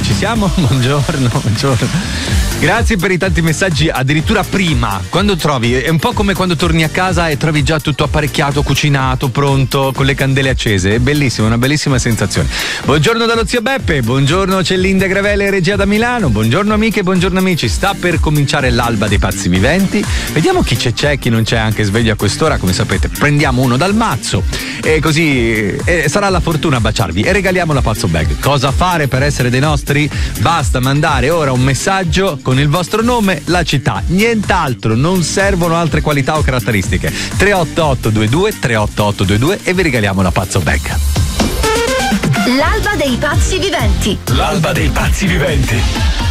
ci siamo? Buongiorno. Grazie per i tanti messaggi, addirittura prima, quando trovi, è un po' come quando torni a casa e trovi già tutto apparecchiato, cucinato, pronto, con le candele accese, è bellissimo, una bellissima sensazione. Buongiorno dallo zio Beppe, buongiorno c'è Linda Gravelle e regia da Milano, buongiorno amiche, buongiorno amici, sta per cominciare l'alba dei pazzi viventi, vediamo chi c'è, chi non c'è anche sveglio a quest'ora, come sapete, prendiamo uno dal mazzo e così sarà la fortuna a baciarvi e regaliamo la pazzo bag. Cosa fare per essere dei nostri? Basta mandare ora un messaggio con il vostro nome, la città, nient'altro, non servono altre qualità o caratteristiche. 38822 e vi regaliamo la pazzo bag. L'alba dei pazzi viventi. L'alba dei pazzi viventi.